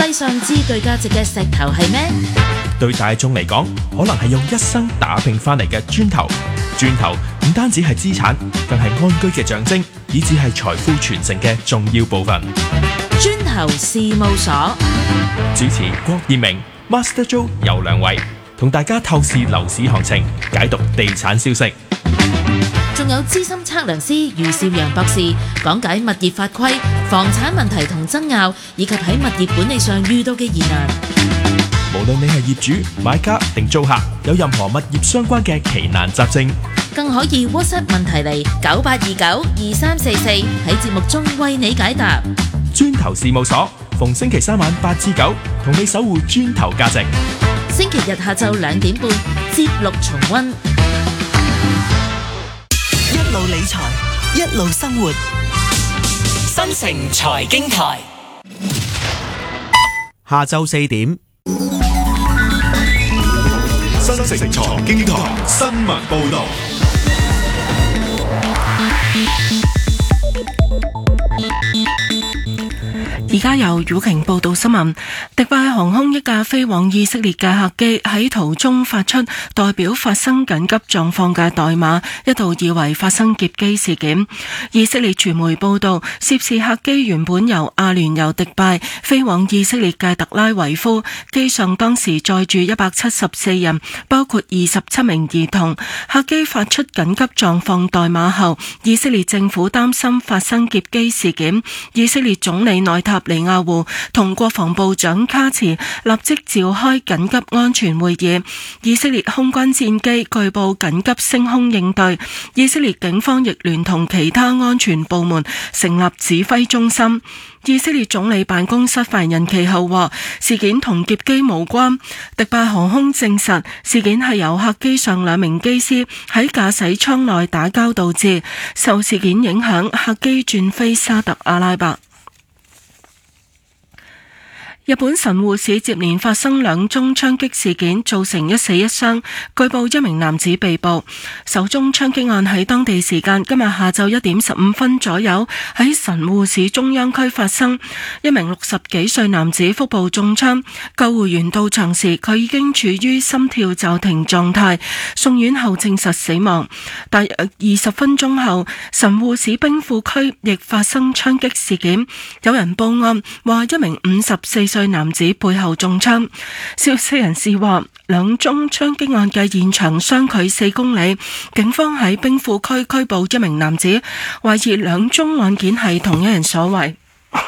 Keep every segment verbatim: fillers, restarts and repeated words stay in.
世上之具價值嘅石頭係咩？ 對大眾嚟講，可能係用一生打拼翻嚟嘅磚頭。磚頭唔單止係資產，更係安居嘅象徵，以至係財富傳承嘅重要部分。 磚頭事務所主持郭燕明、Master Joe 游良偉，同大家透視樓市行情，解讀地產消息。 仲有資深測量師余少陽博士講解物業法規、房產問題同爭拗，以及喺物業管理上遇到嘅疑難。 無論你係業主、買家定租客，有任何物業相關嘅奇難雜症， 更可以 WhatsApp 問題嚟九八二九二三四四，喺節目中為你解答。 磚頭事務所逢星期三晚八至九，同你守護磚頭價值。 星期日下晝兩點半，節錄重溫。 一路理財，一路生活。 新城財經台， 下晝四點。 新城財經台新聞報道。 而家由宇瓊報道新聞。迪拜航空一架飛往以色列嘅客機喺途中發出代表發生緊急狀況嘅代碼，一度以為發生劫機事件。以色列傳媒報道，涉事客機原本由阿聯酋迪拜飛往以色列嘅特拉維夫，機上當時載住一百七十四人，包括二十七名兒童。客機發出緊急狀況代碼後，以色列政府擔心發生劫機事件，以色列總理內塔尼亞胡同國防部長卡茨立即召開緊急安全會議。以色列空軍戰機據報緊急升空應對，以色列警方亦聯同其他安全部門成立指揮中心。以色列總理辦公室發言人其後話，事件同劫機無關。迪拜航空證實事件係由客機上兩名機師喺駕駛艙內打交導致，受事件影響，客機轉飛沙特阿拉伯。日本神戶市接連發生兩宗槍擊事件，造成一死一傷，據報一名男子被捕。首宗槍擊案喺當地時間今日下晝一點十五分左右喺神戶市中央區發生，一名六十幾歲男子腹部中槍，救護員到場時佢已經處於心跳驟停狀態，送院後證實死亡。大約二十分鐘後，神戶市兵庫區亦發生槍擊事件，有人報案話一名五十四歲男子背後中槍。消息人士話，兩宗槍擊案嘅現場相距四公里，警方喺兵庫區拘捕一名男子，懷疑兩宗案件係同一人所為。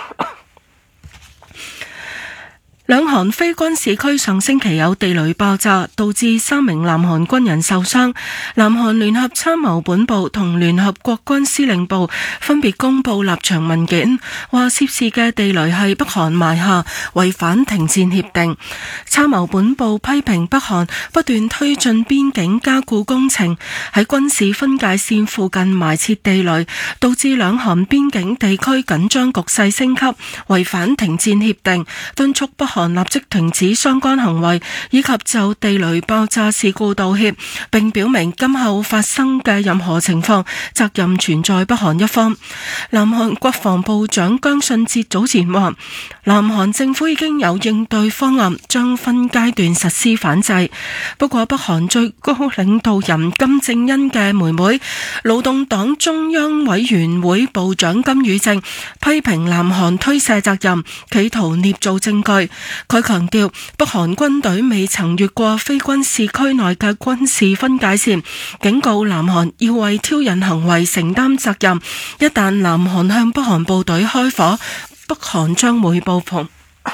兩韓非軍事區上星期有地雷爆炸，導致三名南韓軍人受傷。南韓聯合參謀本部同聯合國軍司令部分別公布立場文件，話涉事嘅地雷係北韓埋下，違反停戰協定。參謀本部批評北韓不斷推進邊境加固工程，喺軍事分界線附近埋設地雷，導致兩韓邊境地區緊張局勢升級，違反停戰協定，敦促北韓立即停止相關行為，以及就地雷爆炸事故道歉，並表明今後發生嘅任何情況，責任存在北韓一方。南韓國防部長姜信哲早前話，南韓政府已經有應對方案，將分階段實施反制。不過，北韓最高領導人金正恩嘅妹妹、勞動黨中央委員會部長金與正批評南韓推卸責任，企圖捏造證據。佢強調，北韓軍隊未曾越過非軍事區內嘅軍事分界線，警告南韓要為挑釁行為承擔責任。一旦南韓向北韓部隊開火，北韓將會報復。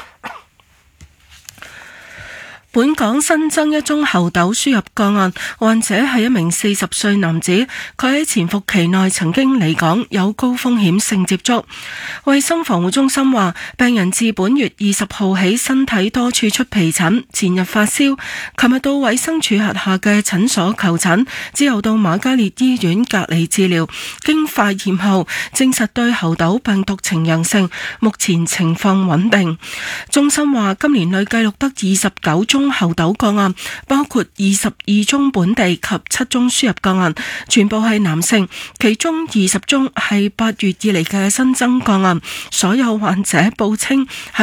本港新增一宗猴痘輸入個案，患者係一名四十歲男子，佢喺潛伏期內曾經離港，有高風險性接觸。衛生防護中心話，病人自本月二十號起身體多處出皮疹，前日發燒，琴日到衛生署轄下嘅診所求診，之後到瑪嘉烈醫院隔離治療，經化驗後證實對猴痘病毒呈陽性，目前情況穩定。中心話，今年累計錄得二十九宗猴痘個案，包括二十二宗本地及七宗輸入個案，全部係男性，其中二十宗係八月以嚟嘅新增個案。所有患者報稱喺